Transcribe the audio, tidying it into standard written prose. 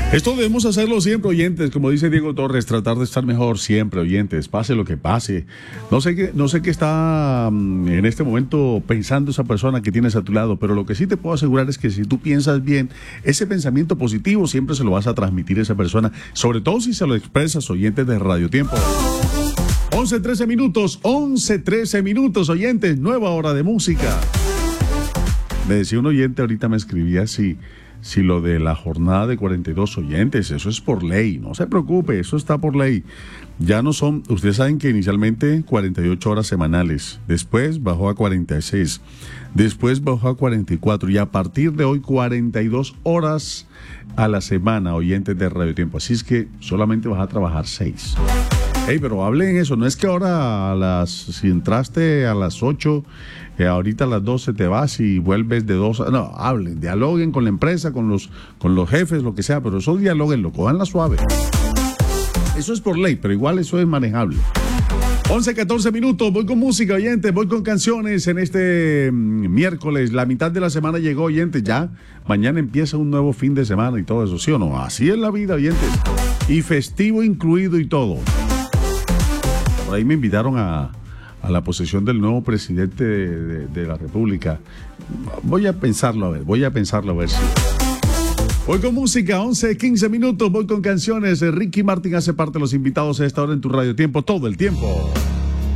Esto debemos hacerlo siempre, oyentes, como dice Diego Torres, tratar de estar mejor siempre, oyentes, pase lo que pase. No sé qué está en este momento pensando esa persona que tienes a tu lado, pero lo que sí te puedo asegurar es que si tú piensas bien, ese pensamiento positivo siempre se lo vas a transmitir a esa persona, sobre todo si se lo expresas, oyentes de Radio Tiempo. 11:13 minutos, oyentes, nueva hora de música. Me decía un oyente, ahorita me escribía si lo de la jornada de 42 oyentes, eso es por ley, no se preocupe, eso está por ley. Ya no son, ustedes saben que inicialmente 48 horas semanales, después bajó a 46, después bajó a 44 y a partir de hoy 42 horas a la semana, oyentes de Radio Tiempo. Así es que solamente vas a trabajar 6. Hey, pero hablen eso, no es que ahora si entraste a las 8, ahorita a las 12 te vas y vuelves de 2, no, hablen, dialoguen con la empresa, con los jefes, lo que sea, pero eso dialoguen, cojan la suave. Eso es por ley, pero igual eso es manejable. 11:14 minutos, voy con música, oyentes, voy con canciones en este miércoles, la mitad de la semana llegó, oyentes, ya, mañana empieza un nuevo fin de semana y todo eso, ¿sí o no? Así es la vida, oyentes, y festivo incluido y todo. Por ahí me invitaron a la posesión del nuevo presidente de la República. Voy a pensarlo a ver si... Voy con música, 11:15 minutos, voy con canciones. Ricky Martin hace parte de los invitados a esta hora en tu Radio Tiempo, todo el tiempo.